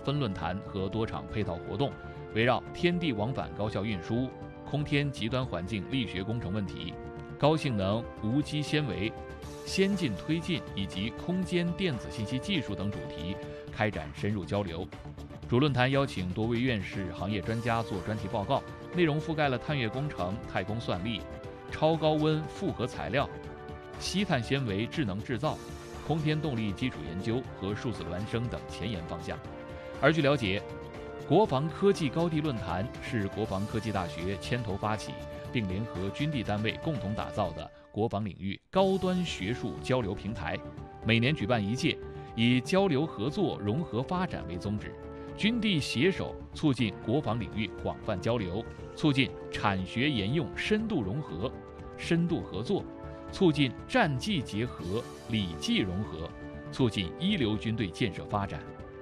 分论坛和多场配套活动，围绕天地往返高效运输、空天极端环境力学工程问题、高性能无机纤维先进推进以及空间电子信息技术等主题开展深入交流。主论坛邀请多位院士、行业专家做专题报告，内容覆盖了碳月工程、太空算力、超高温复合材料、吸碳纤维智能制造、空天动力基础研究和数字孪生等前沿方向。而据了解，国防科技高地论坛是国防科技大学牵头发起，并联合军地单位共同打造的国防领域高端学术交流平台，每年举办一届，以交流合作、融合发展为宗旨，军地携手促进国防领域广泛交流，促进产学研用深度融合、深度合作，促进战技结合、理技融合，促进一流军队建设发展。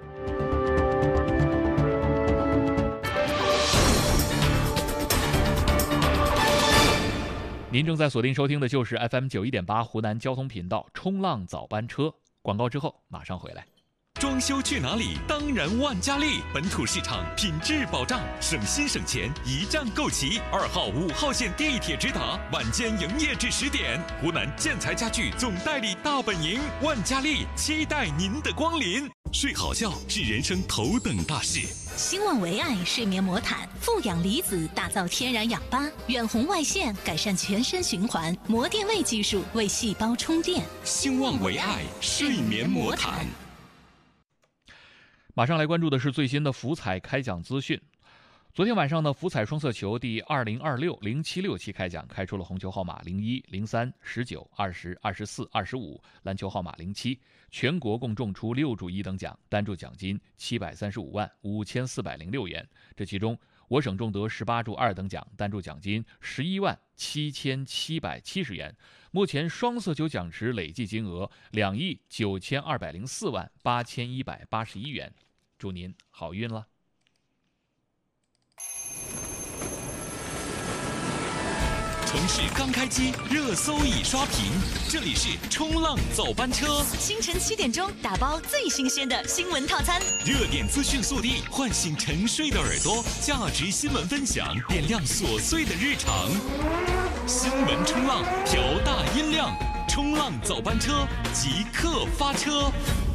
您正在锁定收听的就是 FM91.8 湖南交通频道冲浪早班车。广告之后马上回来。 装修去哪里？当然万家丽，本土市场，品质保障，省心省钱，一站购齐。2号、5号线地铁直达，晚间营业至10点。湖南建材家具总代理大本营，万家丽期待您的光临。睡好觉是人生头等大事。 兴旺维爱睡眠魔毯，富氧离子打造天然氧吧，远红外线改善全身循环，膜电位技术为细胞充电。 兴旺维爱睡眠魔毯。 马上来关注的是最新的福彩开奖资讯。昨天晚上呢，福彩双色球第2026-076期开奖开出了红球号码01、03、19、20、24、25，蓝球号码07，全国共中出6注1等奖，单注奖金7355406元。这其中，我省中得18注2等奖，单注奖金117770元。目前双色球奖池累计金额29204818181元。祝您好运了！ 城市刚开机，热搜已刷屏。这里是冲浪早班车， 清晨7点钟打包最新鲜的新闻套餐， 热点资讯速递，唤醒沉睡的耳朵，价值新闻分享，点亮琐碎的日常。新闻冲浪，调大音量，冲浪早班车即刻发车。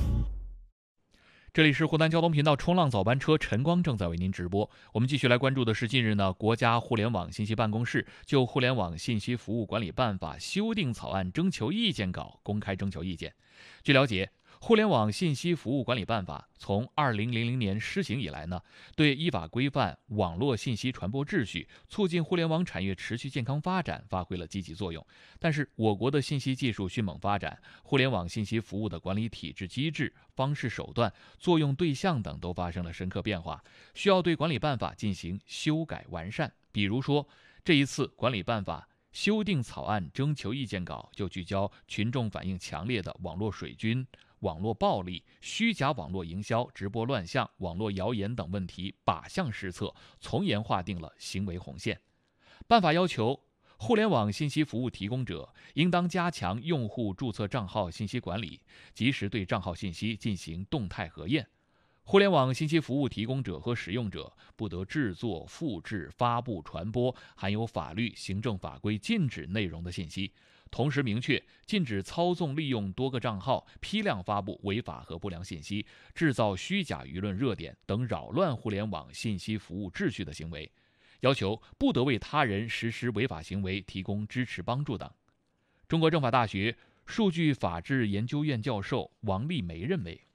这里是湖南交通频道冲浪早班车，陈光正在为您直播。我们继续来关注的是，近日呢，国家互联网信息办公室就《互联网信息服务管理办法》修订草案征求意见稿公开征求意见。据了解，互联网信息服务管理办法从2000年施行以来呢，对依法规范网络信息传播秩序、促进互联网产业持续健康发展发挥了积极作用。但是，我国的信息技术迅猛发展，互联网信息服务的管理体制、机制、方式、手段、作用对象等都发生了深刻变化，需要对管理办法进行修改完善。比如说，这一次管理办法修订草案征求意见稿就聚焦群众反映强烈的网络水军、网络暴力、虚假网络营销、直播乱象、网络谣言等问题靶向施策，从严划定了行为红线。办法要求，互联网信息服务提供者应当加强用户注册账号信息管理，及时对账号信息进行动态核验。互联网信息服务提供者和使用者不得制作、复制、发布、传播含有法律、行政法规禁止内容的信息。同时明确禁止操纵利用多个账号批量发布违法和不良信息，制造虚假舆论热点等扰乱互联网信息服务秩序的行为，要求不得为他人实施违法行为提供支持帮助等。中国政法大学数据法治研究院教授王丽梅认为，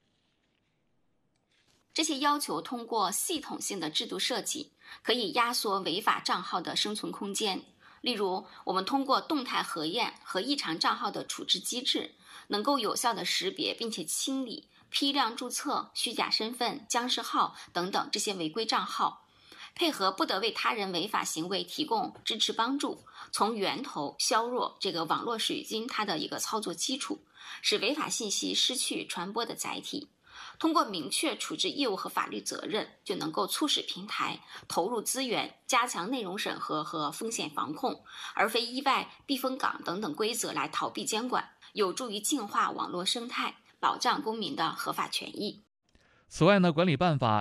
这些要求通过系统性的制度设计，可以压缩违法账号的生存空间。例如，我们通过动态核验和异常账号的处置机制，能够有效地识别并且清理批量注册、虚假身份、僵尸号等等这些违规账号，配合不得为他人违法行为提供支持帮助，从源头削弱这个网络水军它的一个操作基础，使违法信息失去传播的载体。通过明确处置义务和法律责任，就能够促使平台投入资源，加强内容审核和风险防控，而非依赖避风港等等规则来逃避监管，有助于净化网络生态，保障公民的合法权益。 此外呢，管理办法